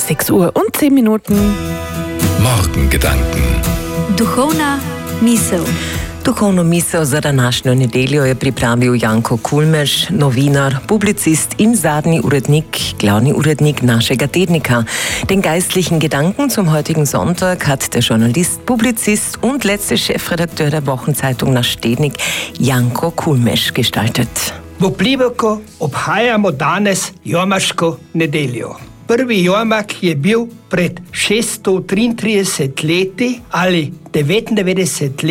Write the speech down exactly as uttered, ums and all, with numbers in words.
sechs Uhr und zehn Minuten. Morgengedanken. Duhovna misel. Duhovno misel za današnjo nedeljo je pripravil Janko Kulmeš, novinar, publicist in zadnji urednik, glavni urednik našega tednika. Den geistlichen Gedanken zum heutigen Sonntag hat der Journalist, Publizist und letzte Chefredakteur der Wochenzeitung Naš tednik Janko Kulmeš gestaltet. V Plibeku obhajamo danes jomaško nedeljo. Prvi jomak je bil pred šeststo triintrideset leti ali devetindevetdeset let